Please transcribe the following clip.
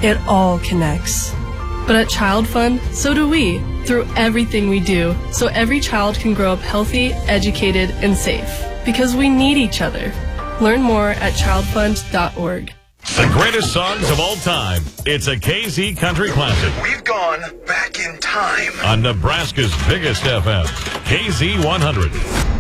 It all connects. But at Child Fund, so do we, through everything we do, so every child can grow up healthy, educated, and safe. Because we need each other. Learn more at childfund.org. The greatest songs of all time. It's a KZ Country Classic. We've gone back in time. On Nebraska's biggest FM, KZ 100.